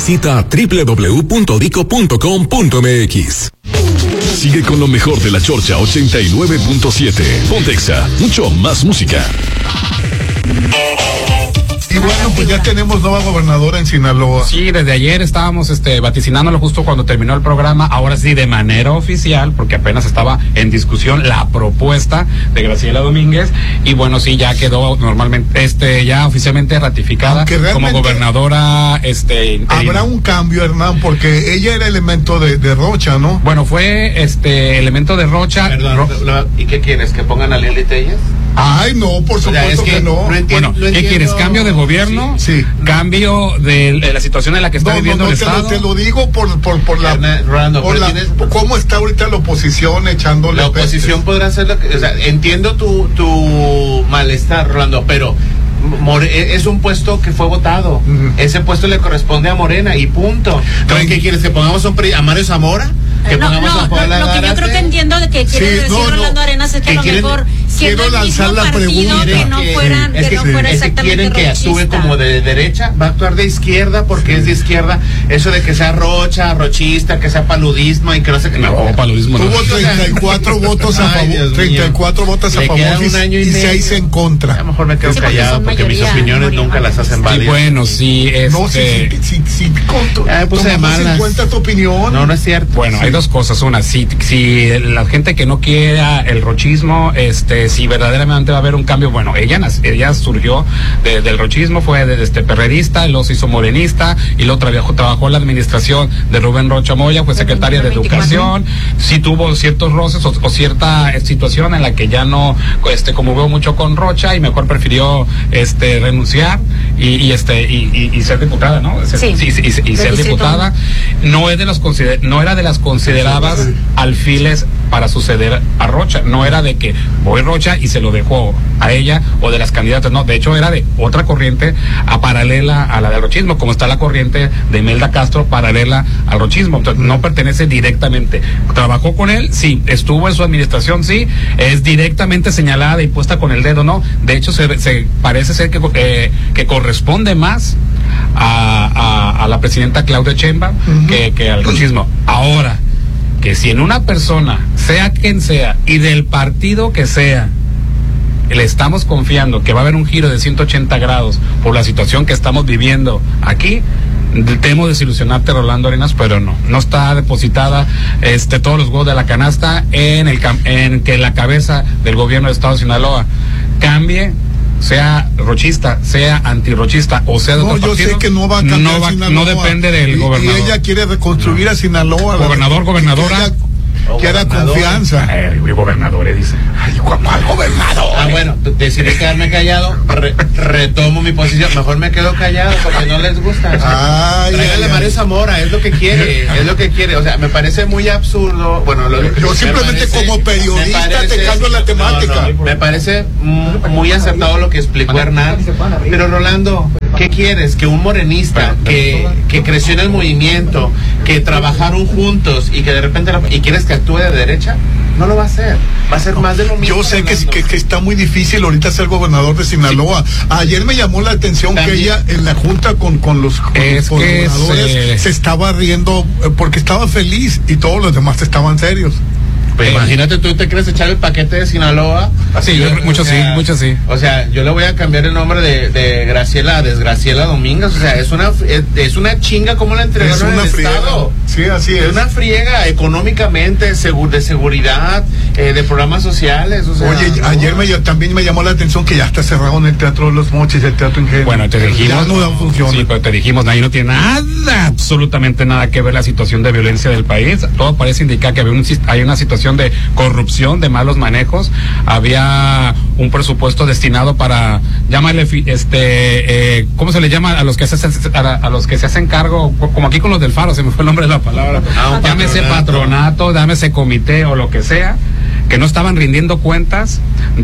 Visita www.dico.com.mx. Sigue con lo mejor de la Chorcha 89.7. Pontexa, mucho más música. Y bueno, pues ya tenemos nueva gobernadora en Sinaloa. Sí, desde ayer estábamos vaticinándolo justo cuando terminó el programa, ahora sí de manera oficial, porque apenas estaba en discusión la propuesta de Graciela Domínguez, y bueno, sí, ya quedó normalmente, ya oficialmente ratificada como gobernadora. Habrá un cambio, Hernán, porque ella era elemento de Rocha, ¿no? Bueno, fue elemento de Rocha. Perdón, ¿y qué quieres? ¿Que pongan a Lili Telles? Ay, no, por supuesto que no. Bueno, ¿qué quieres? ¿Cambio de gobierno? Sí. ¿Cambio de la situación en la que está viviendo el Estado? Te lo digo por cómo está ahorita la oposición echándole. La oposición podrá hacer lo que, o sea, entiendo tu malestar, Rolando, pero es un puesto que fue votado. Ese puesto le corresponde a Morena y punto. ¿Qué quieres? ¿Que pongamos a Mario Zamora? Lo que yo creo que entiendo de que quiere decir Rolando Arenas es que a lo mejor siendo el mismo partido que no fuera exactamente quieren que actúe como de derecha, va a actuar de izquierda porque es de izquierda. Eso de que sea rochista, que sea paludismo y que no sé qué. No, paludismo no. Tuvo 34 votos a favor, 34 votos a favor y 6 en contra. A lo mejor me quedo callado porque mis opiniones nunca las hacen válidas. Y bueno, sí, no, si puse de malas. En cuenta tu opinión. No es cierto. Bueno, hay dos cosas. Una, si la gente que no quiera el rochismo, si verdaderamente va a haber un cambio, bueno, ella surgió del rochismo, fue perredista, luego se hizo morenista y luego trabajó en la administración de Rubén Rocha Moya, fue secretaria de Educación, sí tuvo ciertos roces o cierta situación en la que ya no convivió mucho con Rocha y mejor prefirió renunciar y ser diputada, ¿no? Sí. Y ser diputada. No era de las consideradas alfiles para suceder a Rocha, no era de que voy Rocha y se lo dejó a ella o de las candidatas, no, de hecho era de otra corriente paralela a la del rochismo, como está la corriente de Imelda Castro paralela al rochismo, entonces no pertenece directamente. Trabajó con él, sí, estuvo en su administración, sí, es directamente señalada y puesta con el dedo, no, de hecho se parece ser que corresponde más a la presidenta Claudia Sheinbaum que al rochismo. Ahora, que si en una persona, sea quien sea, y del partido que sea, le estamos confiando que va a haber un giro de 180 grados por la situación que estamos viviendo aquí, temo desilusionarte, Rolando Arenas, pero no está depositada todos los huevos de la canasta en que la cabeza del gobierno del Estado de Sinaloa cambie, sea rochista, sea antirrochista o sea de otro partido. Yo sé que no va a cambiar Sinaloa. No depende del gobernador. Y ella quiere reconstruir a Sinaloa. Gobernadora. Quiera confianza. Gobernadores, dice. Ay, ¿cuál gobernador? Bueno, decidí quedarme callado, retomo mi posición. Mejor me quedo callado porque no les gusta. Tráigale a Mario Zamora, es lo que quiere, O sea, me parece muy absurdo. Bueno, yo simplemente como periodista te cambio la temática. Me parece muy acertado lo que explicó Hernán. Pero Rolando, ¿qué quieres? Que un morenista que creció en el movimiento, que trabajaron juntos y que de repente y quieres que actúe de derecha, no lo va a hacer. Va a ser más de lo mismo. Yo sé que está muy difícil ahorita ser gobernador de Sinaloa. Sí. Ayer me llamó la atención que ella en la junta con los gobernadores se estaba riendo porque estaba feliz y todos los demás estaban serios. Pues imagínate, tú te quieres echar el paquete de Sinaloa. Sí, muchos sí. O sea, yo le voy a cambiar el nombre de Graciela a Desgraciela Domínguez. O sea, es una chinga como la entregaron en el Estado. Sí, así es. Es una friega económicamente, de seguridad, de programas sociales. O sea, oye, ayer también me llamó la atención que ya está cerrado en el Teatro de los Mochis, el Teatro Ingenio. Bueno, te dijimos. Ya no dan función. Sí, pero te dijimos, ahí no tiene absolutamente nada que ver la situación de violencia del país. Todo parece indicar que hay una situación de corrupción, de malos manejos. Había un presupuesto destinado para, llámale, ¿cómo se le llama a los que se hacen cargo, como aquí con los del Faro, se me fue el nombre de la palabra, llámese patronato, llámese comité o lo que sea, que no estaban rindiendo cuentas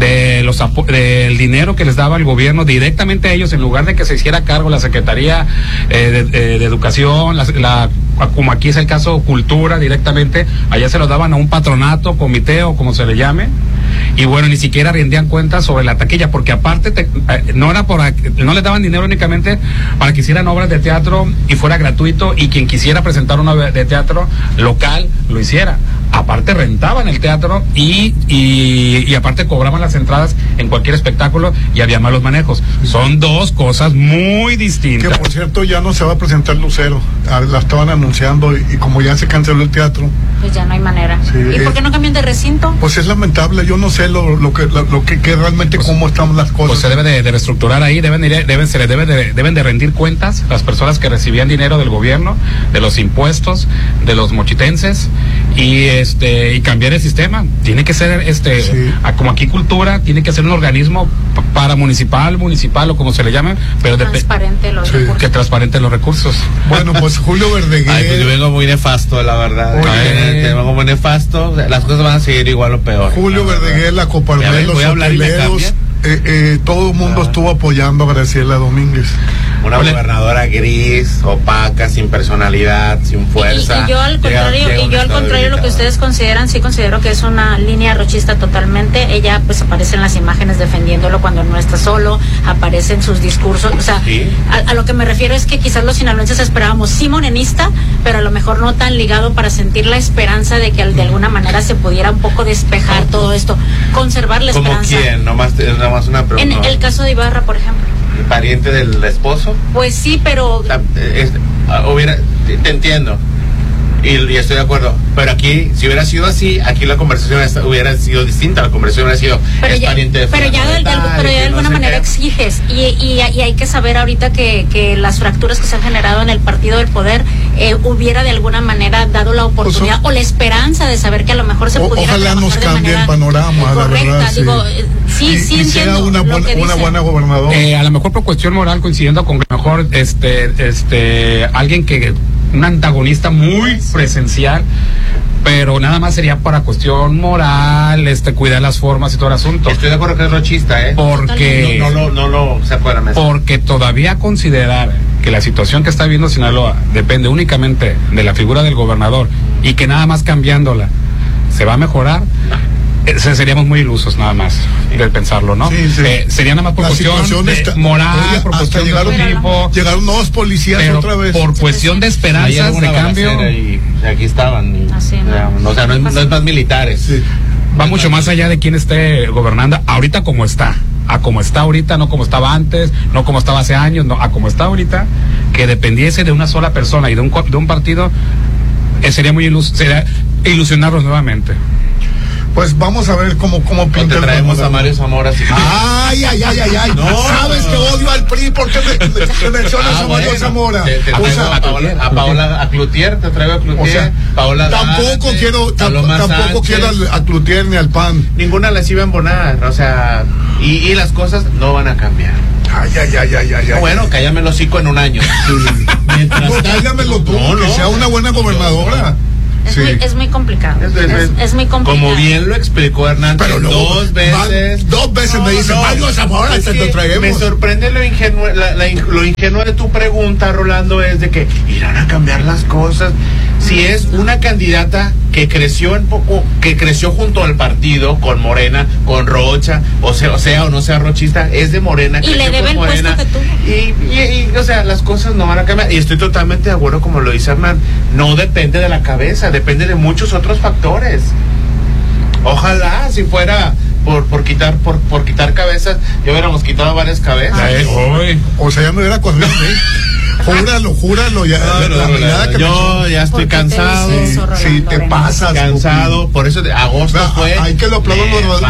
del dinero que les daba el gobierno directamente a ellos, en lugar de que se hiciera cargo la Secretaría de Educación, como aquí es el caso Cultura, directamente allá se lo daban a un patronato, comité o como se le llame, y bueno, ni siquiera rendían cuentas sobre la taquilla, porque aparte no les daban dinero únicamente para que hicieran obras de teatro y fuera gratuito, y quien quisiera presentar una obra de teatro local lo hiciera. Aparte rentaban el teatro y aparte cobraban las entradas en cualquier espectáculo, y había malos manejos. Son dos cosas muy distintas. Que por cierto ya no se va a presentar Lucero, la estaban anunciando, y como ya se canceló el teatro, pues ya no hay manera. Sí, ¿y por qué no cambian de recinto? Pues es lamentable, yo no sé lo que realmente pues, cómo están las cosas. Pues se debe de reestructurar ahí, deben de rendir cuentas las personas que recibían dinero del gobierno, de los impuestos, de los mochitenses, y cambiar el sistema. Tiene que ser como aquí cultura, tiene que ser un organismo para municipal o como se le llame, pero transparente los recursos. Que transparente los recursos. Bueno, pues Julio Verdeguer. Ay, pues yo vengo muy nefasto, la verdad. Vengo muy nefasto, las cosas van a seguir igual o peor. Julio Verdeguer, la Coparmex, los hoteleros, todo el mundo estuvo apoyando a Graciela Domínguez. Una gobernadora gris, opaca, sin personalidad, sin fuerza. Y yo al contrario, lo que ustedes consideran, sí considero que es una línea rochista totalmente. Ella pues aparece en las imágenes defendiéndolo cuando no está solo, aparece en sus discursos. O sea, ¿sí? a lo que me refiero es que quizás los sinaloenses esperábamos sí morenista, pero a lo mejor no tan ligado para sentir la esperanza de que de alguna manera se pudiera un poco despejar todo esto, conservar la esperanza. ¿Cómo quién? Nomás una pregunta. En el caso de Ibarra, por ejemplo. ¿El pariente del esposo? Pues sí, pero... te entiendo. Y estoy de acuerdo. Pero aquí, si hubiera sido así, aquí la conversación hubiera sido distinta. La conversación hubiera sido pariente de pero ya de alguna manera exiges. Y hay que saber ahorita que las fracturas que se han generado en el partido del poder hubiera de alguna manera dado la oportunidad o la esperanza de saber que a lo mejor se pudiera ojalá nos cambie el panorama, correcta, la verdad. Digo, sí entiendo una buena gobernadora. A lo mejor por cuestión moral, coincidiendo con que a lo mejor alguien que un antagonista muy presencial, pero nada más sería para cuestión moral, cuidar las formas y todo el asunto. Estoy de acuerdo que es rochista, porque no lo se acuerdan. Porque todavía considerar que la situación que está viviendo Sinaloa depende únicamente de la figura del gobernador y que nada más cambiándola se va a mejorar. Seríamos muy ilusos nada más de pensarlo, ¿no? Sí. Sería nada más por cuestión moral, por cuestión de tipo. Llegaron nuevos policías otra vez. Por cuestión de esperanzas de cambio. Y aquí estaban. No es más militares. Sí. Va mucho más allá de quién esté gobernando ahorita como está. A como está ahorita, no como estaba antes, no como estaba hace años, no, a como está ahorita, que dependiese de una sola persona y de un partido, sería muy ilusionarlos nuevamente. Pues vamos a ver cómo pinta. Te traemos a Mario Zamora. Ay. No, sabes que odio al PRI porque me mencionas a Mario Zamora. A Paola, a Cloutier, te traigo a Cloutier. O sea, Paola tampoco quiero a Cloutier ni al PAN. Ninguna les iba a embonar, o sea, y las cosas no van a cambiar. Ay. Bueno, cállame el hocico en un año. Cállamelo tú, que sea una buena gobernadora. Es muy complicado. Es muy complicado. Como bien lo explicó Hernán, pero dos veces me dice Mario Zamora, te lo traemos. Me sorprende lo ingenuo de tu pregunta, Rolando, es de que irán a cambiar las cosas. Si es una candidata que creció junto al partido, con Morena, con Rocha, o sea o no sea rochista, es de Morena, y le debe el puesto que tuvo. Y o sea, las cosas no van a cambiar. Y estoy totalmente de acuerdo, como lo dice Hernán, no depende de la cabeza, depende de muchos otros factores. Ojalá si fuera por quitar cabezas, ya hubiéramos quitado varias cabezas. O sea, ya me hubiera corrido. Júralo ya. Yo ya estoy cansado. Si te pasas. Cansado. Por eso agosto fue. Hay que lo aplaudan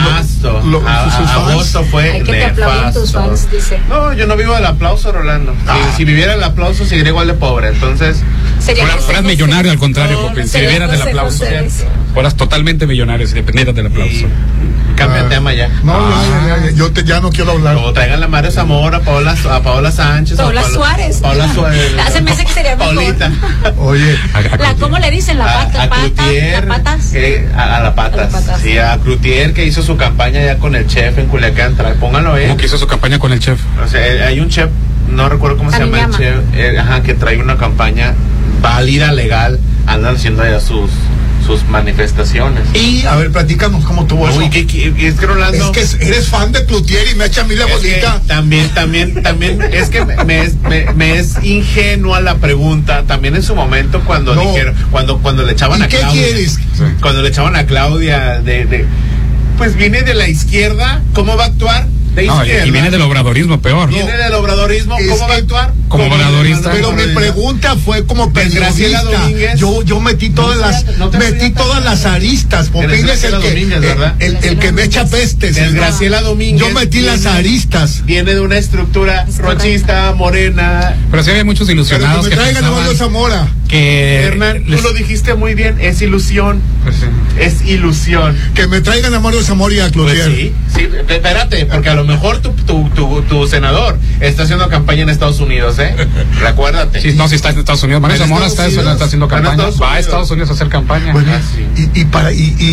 agosto fue. Hay que te aplauden tus fans, dice. No, yo no vivo del aplauso, Rolando. Si viviera el aplauso, seguiría igual de pobre. Entonces. Fueras millonario, al contrario, porque si vivieras del aplauso, fueras totalmente millonario si dependieras del aplauso. Cambia tema ya. Yo ya no quiero hablar. O traigan a Mario Zamora, a Paola Sánchez, Paola Suárez. Hace meses que sería mejor. Paulita. Oye, ¿cómo le dicen? ¿La patas? A la patas. Sí, a Cloutier, que hizo su campaña ya con el chef en Culiacán. Pónganlo ahí. ¿Cómo que hizo su campaña con el chef? O sea, hay un chef, no recuerdo cómo se llama el chef, que trae una campaña válida, legal, andan haciendo allá sus sus manifestaciones. Y, a ver, platícanos cómo tuvo eso. Es que Rolando... Es que eres fan de Cloutier y me echa a mí la bolita. También, es que me es ingenua la pregunta. También en su momento cuando dijeron, cuando le echaban a Claudia. ¿Qué quieres? Cuando le echaban a Claudia pues viene de la izquierda, ¿cómo va a actuar? Y viene del obradorismo, peor. Viene del obradorismo, ¿cómo va a actuar? Como obradorista. Pero mi pregunta fue como periodista. Yo metí todas las aristas, porque él es el que me echa pestes. Graciela Domínguez. Yo metí las aristas. Viene de una estructura rochista, morena. Pero sí había muchos ilusionados. Pero que me traigan a Mario Zamora. Hernán, tú lo dijiste muy bien, es ilusión. Pues sí. Es ilusión. Que me traigan a Mario Zamora y a Cloutier. Pues sí, espérate, porque a lo mejor tu senador está haciendo campaña en Estados Unidos, Recuérdate. Sí, no, si está en Estados Unidos. Mario Zamora está haciendo campaña. Va a Estados Unidos a hacer campaña. Bueno, ¿Y para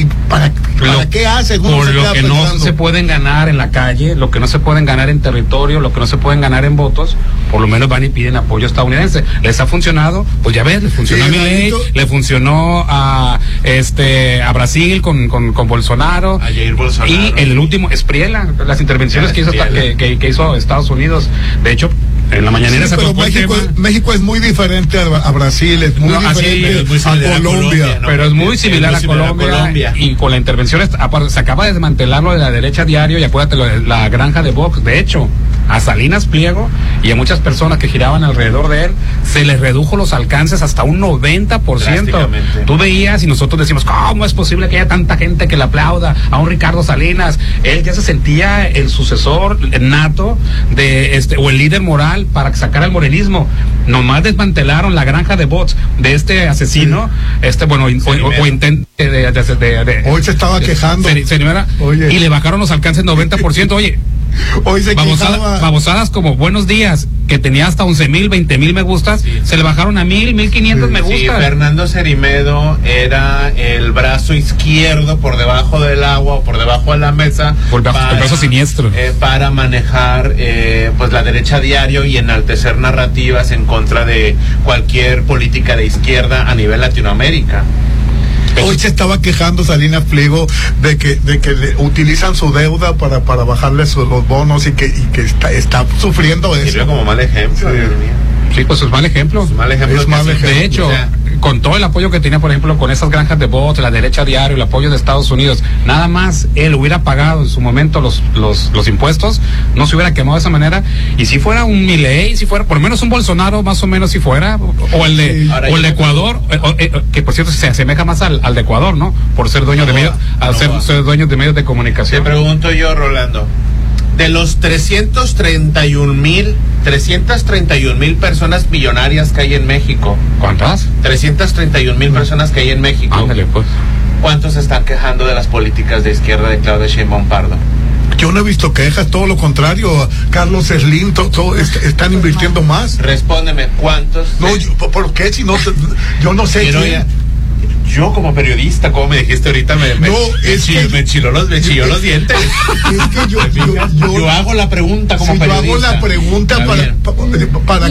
qué hace? Por lo que no se pueden ganar en la calle, lo que no se pueden ganar en territorio, lo que no se pueden ganar en votos, por lo menos van y piden apoyo estadounidense. Les ha funcionado, pues ya ves, le funcionó a Milei, le funcionó a Brasil con Bolsonaro, a Jair Bolsonaro, y el último Espriella, las intervenciones que hizo Estados Unidos. De hecho, en la mañanera se tocó el tema. México es muy diferente a Brasil, es muy diferente a Colombia. ¿no? Pero es muy similar a Colombia. Y con la intervención se acaba de desmantelar lo de la derecha diario, y acuérdate la granja de Vox. De hecho, a Salinas Pliego y a muchas personas que giraban alrededor de él se les redujo los alcances hasta un 90%. Tú veías y nosotros decimos, ¿cómo es posible que haya tanta gente que le aplauda a un Ricardo Salinas? Él ya se sentía el sucesor nato o el líder moral para sacar al morenismo. Nomás desmantelaron la granja de bots de este asesino, o intento de hoy se estaba quejando. Y le bajaron los alcances 90%. Oye, hoy se babosadas como Buenos Días, que tenía hasta 11,000, 20,000 me gustas, se le bajaron a 1,000, 1,500 me gustas. Sí, Fernando Cerimedo era el brazo izquierdo por debajo del agua o por debajo de la mesa, el brazo siniestro, para manejar pues la derecha diario y enaltecer narrativas en contra de cualquier política de izquierda a nivel Latinoamérica. Hoy se estaba quejando Salinas Pliego de que utilizan su deuda para bajarles los bonos y que está sufriendo eso. Sirve como mal ejemplo. Sí, pues es mal ejemplo. De hecho, con todo el apoyo que tenía, por ejemplo, con esas granjas de bots, la derecha diario, el apoyo de Estados Unidos, nada más él hubiera pagado en su momento los impuestos, no se hubiera quemado de esa manera. Y si fuera un Milei, si fuera por lo menos un Bolsonaro, más o menos, si fuera, o el de Ecuador, que por cierto se asemeja más al de Ecuador, ¿no? Por ser dueño de medios, ser dueños de medios de comunicación. Te pregunto yo, Rolando, de los 331,000 personas millonarias que hay en México. ¿Cuántas? 331,000 personas que hay en México. Ándale, pues. ¿Cuántos están quejando de las políticas de izquierda de Claudia Sheinbaum Pardo? Yo no he visto quejas, todo lo contrario. Carlos Slim, están invirtiendo más. Respóndeme, ¿cuántos? No, ¿por qué? Si no, yo no sé. Yo como periodista, como me dijiste ahorita, me chilló los dientes. Es que yo hago la pregunta como periodista. Yo hago la pregunta para